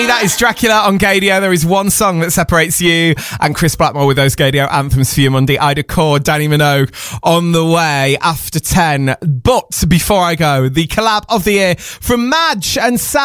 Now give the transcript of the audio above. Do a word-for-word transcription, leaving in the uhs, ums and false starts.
That is Dracula on Gadio. There is one song that separates you and Chris Blackmore with those Gadio anthems for you Monday. Ida Cord, Danny Minogue on the way after ten. But before I go, the collab of the year from Madge and Sam.